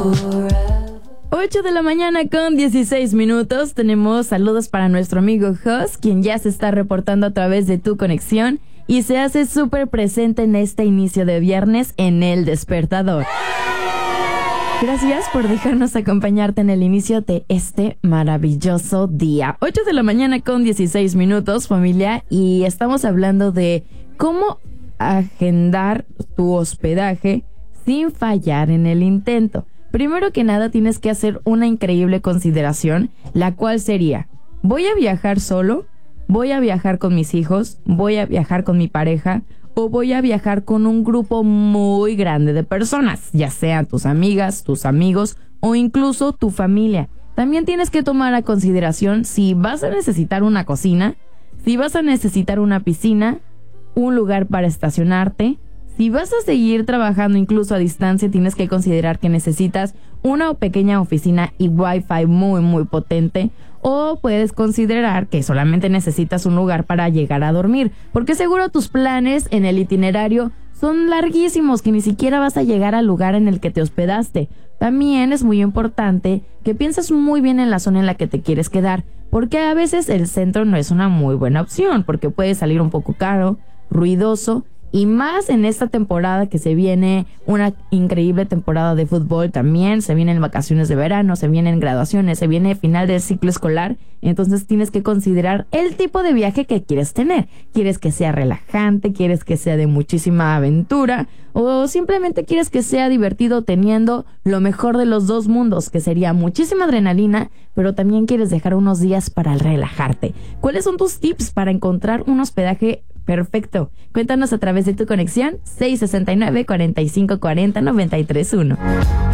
8 de la mañana con 16 minutos. Tenemos saludos para nuestro amigo Jos, quien ya se está reportando a través de Tu Conexión y se hace súper presente en este inicio de viernes en El Despertador. Gracias por dejarnos acompañarte en el inicio de este maravilloso día. 8 de la mañana con 16 minutos, familia, y estamos hablando de cómo agendar tu hospedaje sin fallar en el intento. Primero que nada, tienes que hacer una increíble consideración, la cual sería: ¿voy a viajar solo? ¿Voy a viajar con mis hijos? ¿Voy a viajar con mi pareja? ¿O voy a viajar con un grupo muy grande de personas? Ya sean tus amigas, tus amigos o incluso tu familia. También tienes que tomar a consideración si vas a necesitar una cocina, si vas a necesitar una piscina, un lugar para estacionarte. Si vas a seguir trabajando incluso a distancia, tienes que considerar que necesitas una pequeña oficina y Wi-Fi muy potente. O puedes considerar que solamente necesitas un lugar para llegar a dormir, porque seguro tus planes en el itinerario son larguísimos, que ni siquiera vas a llegar al lugar en el que te hospedaste. También es muy importante que pienses muy bien en la zona en la que te quieres quedar, porque a veces el centro no es una muy buena opción, porque puede salir un poco caro, ruidoso. Y más en esta temporada que se viene una increíble temporada de fútbol también, se vienen vacaciones de verano, se vienen graduaciones, se viene final del ciclo escolar. Entonces tienes que considerar el tipo de viaje que quieres tener. ¿Quieres que sea relajante? ¿Quieres que sea de muchísima aventura? ¿O simplemente quieres que sea divertido teniendo lo mejor de los dos mundos, que sería muchísima adrenalina, pero también quieres dejar unos días para relajarte? ¿Cuáles son tus tips para encontrar un hospedaje perfecto? Cuéntanos a través de Tu Conexión, 669-4540-931.